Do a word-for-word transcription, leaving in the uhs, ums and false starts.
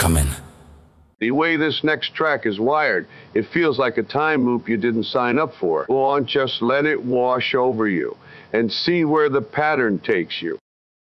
coming. The way this next track is wired, it feels like a time loop you didn't sign up for. Go on, just let it wash over you and see where the pattern takes you.